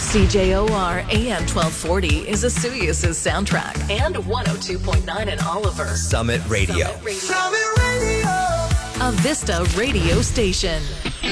CJOR AM 1240 is Asuyas' soundtrack and 102.9 in Oliver. Summit Radio. A Vista radio station.